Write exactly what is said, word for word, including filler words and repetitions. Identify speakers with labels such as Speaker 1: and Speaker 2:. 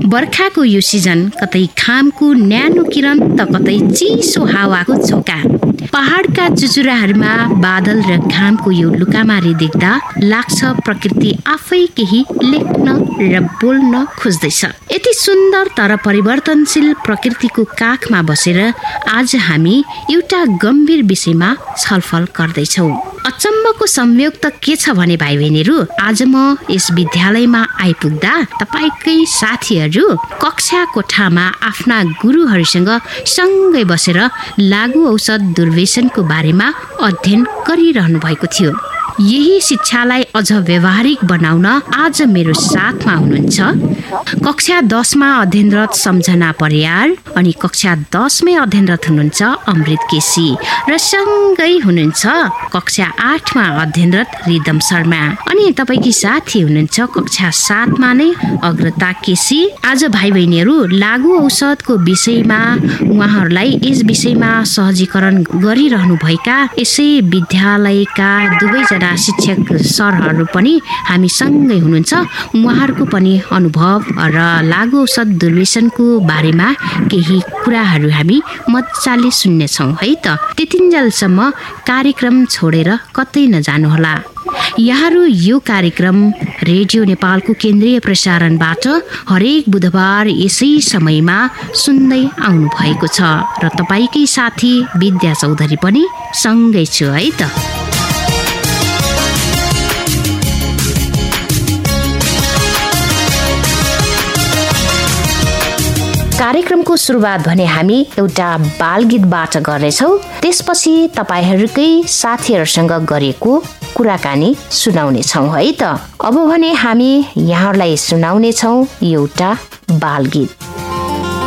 Speaker 1: बर्खाको यो सिजन, कतै घामको न्यानो किरण त कतै चिसो हावाको झोका। पहाडका चुचुराहरूमा बादल र घामको यो लुकामारी देख्दा लाग्छ प्रकृति आफै केही लेख्न र बोल्न खोज्दैछ। यति सुन्दर तर परिवर्तनशील प्रकृतिको काखमा बसेर आज हामी एउटा गम्भीर विषयमा छलफल गर्दैछौँ। अचम्मको संयोग त के छ भने भाइ बहिनीहरू, आज म यस विद्यालयमा आइपुग्दा तपाईकै साथीहरू कक्षा कोठामा आफ्ना गुरुहरूसँग सँगै बसेर लागु औषध दुर्व्यसनको बारेमा अध्ययन गरिरहनु भएको थियो। यही शिक्षालाई अझ व्यवहारिक बनाउन आज मेरो साथमा हुनुहुन्छ कक्षा दसमा अध्ययनरत सम्झना परियार अनि कक्षा दसमै अध्ययनरत हुनुहुन्छ अमृत केसी र सँगै हुनुहुन्छ कक्षा आठमा अध्ययनरत रिदम शर्मा अनि तपाईकी साथी हुनुहुन्छ कक्षा सातमा नै अग्रता केसी। आज भाइ बहिनीहरू लागु औषधको विषयमा उहाँहरूलाई यस विषयमा सहजीकरण गरिरहनु भएका यसै विद्यालयका दुवैजना शिक्षक सरहरू पनि हामी सँगै हुनुहुन्छ। उहाँहरूको पनि अनुभव र लागु औषध दुर्व्यसनको बारेमा केही कुराहरू हामी मजाले सुन्नेछौँ है त। त्यतिन्जेलसम्म कार्यक्रम छोडेर कतै नजानुहोला। यहाँहरू यो कार्यक्रम रेडियो नेपालको केन्द्रीय प्रसारणबाट हरेक बुधबार यसै समयमा सुन्दै आउनु भएको छ र तपाईँकै साथी विद्या चौधरी पनि सँगै छु है त। कार्यक्रमको सुरुवात भने हामी एउटा बालगीतबाट गर्नेछौँ। त्यसपछि तपाईहरूकै साथीहरूसँग गरेको कुराकानी सुनाउनेछौँ है त। अब भने हामी यहाँहरूलाई सुनाउनेछौँ एउटा बालगीत।